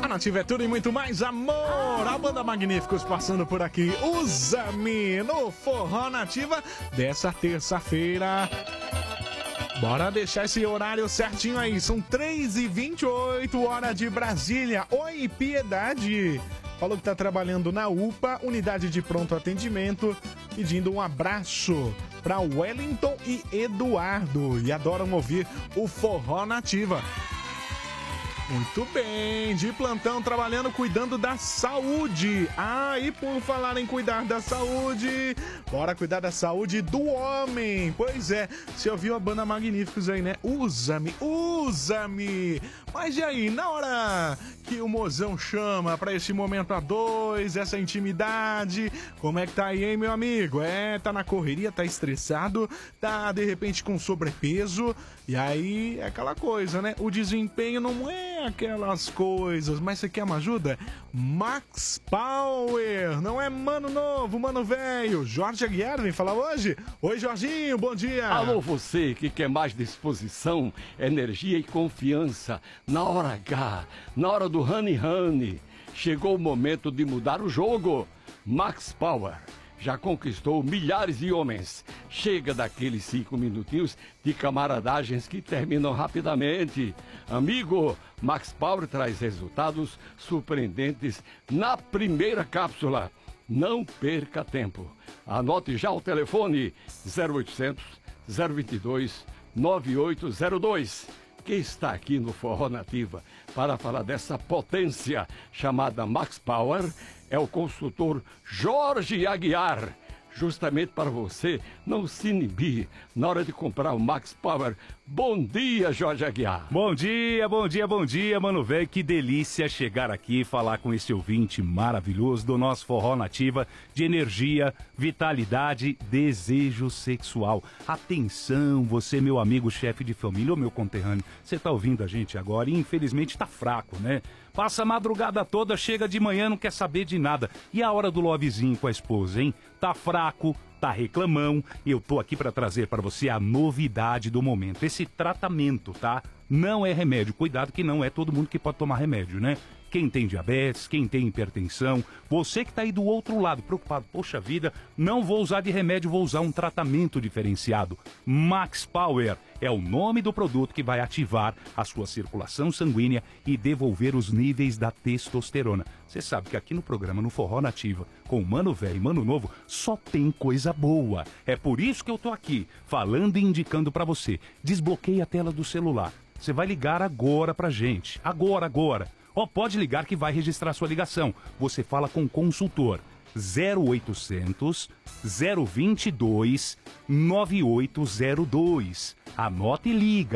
A Nativa é tudo e muito mais amor. A banda Magníficos passando por aqui. Usa-me no Forró Nativa dessa terça-feira. Bora deixar esse horário certinho aí. São 3h28, hora de Brasília. Oi, Piedade. Falou que tá trabalhando na UPA, unidade de pronto atendimento, pedindo um abraço para Wellington e Eduardo. E adoram ouvir o Forró Nativa. Muito bem, de plantão, trabalhando, cuidando da saúde. Ah, e por falar em cuidar da saúde, bora cuidar da saúde do homem. Pois é, você ouviu a banda Magníficos aí, né? Usa-me, usa-me. Mas e aí, na hora que o mozão chama pra esse momento a dois, essa intimidade, como é que tá aí, hein, meu amigo? Tá na correria, tá estressado, tá de repente com sobrepeso, e aí é aquela coisa, né? O desempenho não é aquelas coisas, mas você quer uma ajuda? Max Power, não é mano novo, mano velho. Jorge Aguiar vem falar hoje. Oi, Jorginho, bom dia. Alô, você que quer mais disposição, energia e confiança na hora H, na hora do honey. Chegou o momento de mudar o jogo. Max Power já conquistou milhares de homens. Chega daqueles 5 minutinhos de camaradagens que terminam rapidamente. Amigo, Max Power traz resultados surpreendentes na primeira cápsula. Não perca tempo. Anote já o telefone 0800 022 9802. Que está aqui no Forró Nativa para falar dessa potência chamada Max Power é o consultor Jorge Aguiar. Justamente para você não se inibir na hora de comprar o Max Power. Bom dia, Jorge Aguiar. Bom dia, mano velho. Que delícia chegar aqui e falar com esse ouvinte maravilhoso do nosso Forró Nativa de energia, vitalidade, desejo sexual. Atenção, você, meu amigo chefe de família ou meu conterrâneo, você tá ouvindo a gente agora e infelizmente tá fraco, né? Passa a madrugada toda, chega de manhã, não quer saber de nada. E a hora do lovezinho com a esposa, hein? Tá fraco, tá reclamão. Eu tô aqui para trazer para você a novidade do momento. Esse tratamento, tá? Não é remédio. Cuidado que não é todo mundo que pode tomar remédio, né? Quem tem diabetes, quem tem hipertensão, você que tá aí do outro lado, preocupado, poxa vida, não vou usar de remédio, vou usar um tratamento diferenciado. Max Power é o nome do produto que vai ativar a sua circulação sanguínea e devolver os níveis da testosterona. Você sabe que aqui no programa, no Forró Nativa, com o Mano Velho e Mano Novo, só tem coisa boa. É por isso que eu tô aqui, falando e indicando pra você. Desbloqueie a tela do celular. Você vai ligar agora pra gente. Agora. Pode ligar que vai registrar sua ligação. Você fala com o consultor 0800 022 9802. Anota e liga.